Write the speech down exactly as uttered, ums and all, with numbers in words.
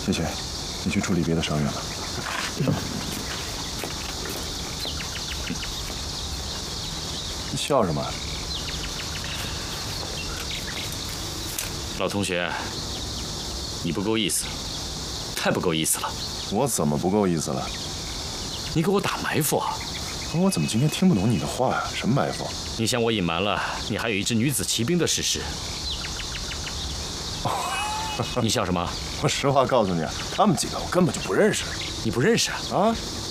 谢谢，你去处理别的伤员吧。你笑什么？ 老同学，你不够意思，太不够意思了。 我怎么不够意思了？ 你给我打埋伏啊！ 我怎么今天听不懂你的话呀？什么埋伏？ 你向我隐瞒了你还有一支女子骑兵的事实。你笑什么？ 我实话告诉你，他们几个我根本就不认识。 你不认识啊？